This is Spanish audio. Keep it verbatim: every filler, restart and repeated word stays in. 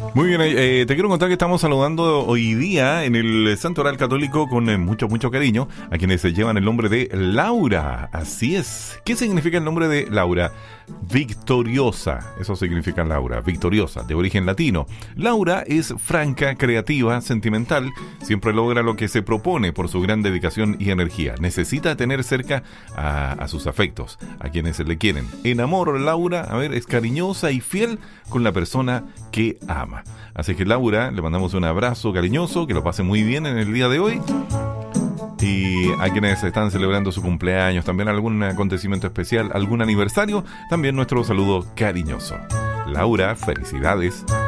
Muy bien, eh, te quiero contar que estamos saludando hoy día en el Santo Oral Católico con eh, mucho, mucho cariño a quienes se llevan el nombre de Laura. Así es. ¿Qué significa el nombre de Laura? Victoriosa. Eso significa Laura, victoriosa, de origen latino. Laura es franca, creativa, sentimental. Siempre logra lo que se propone por su gran dedicación y energía. Necesita tener cerca a, a sus afectos, a quienes le quieren. En amor, Laura, a ver, es cariñosa y fiel con la persona que ama. Así que Laura, le mandamos un abrazo cariñoso, que lo pase muy bien en el día de hoy. Y a quienes están celebrando su cumpleaños, también algún acontecimiento especial, algún aniversario, también nuestro saludo cariñoso. Laura, felicidades.